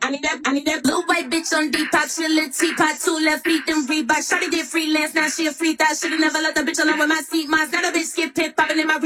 I need that blue white bitch on Depop. She a little teapot, 2 left feet, then Reebok. Shawty did freelance, now she a free thought. Should've never let the bitch alone with my seat. Mine's not a bitch skip pit, popping in my